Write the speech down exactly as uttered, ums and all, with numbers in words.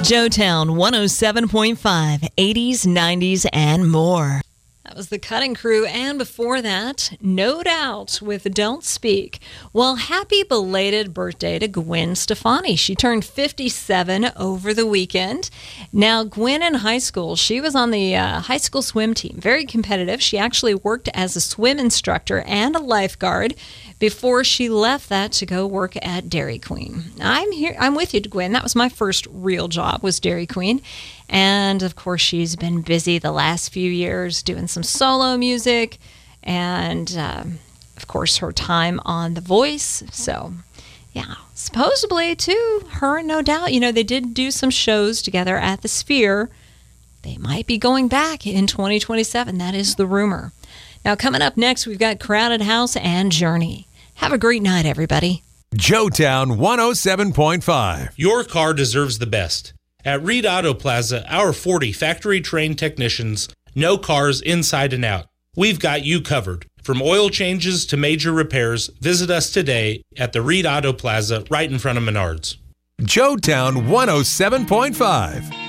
Joetown one oh seven point five, eighties, nineties, and more. That was the Cutting Crew, and before that, No Doubt with Don't Speak. Well, happy belated birthday to Gwen Stefani. She turned fifty-seven over the weekend. Now, Gwen in high school, she was on the uh, high school swim team, very competitive. She actually worked as a swim instructor and a lifeguard before she left that to go work at Dairy Queen. I'm here. I'm with you, Gwen. That was my first real job, was Dairy Queen. And, of course, she's been busy the last few years doing some solo music and, um, of course, her time on The Voice. So, yeah, supposedly, too, her and No Doubt, you know, they did do some shows together at the Sphere. They might be going back in twenty twenty-seven. That is the rumor. Now, coming up next, we've got Crowded House and Journey. Have a great night, everybody. Joetown one oh seven point five. Your car deserves the best. At Reed Auto Plaza, our forty factory-trained technicians know cars inside and out. We've got you covered. From oil changes to major repairs, visit us today at the Reed Auto Plaza right in front of Menards. Joetown one oh seven point five.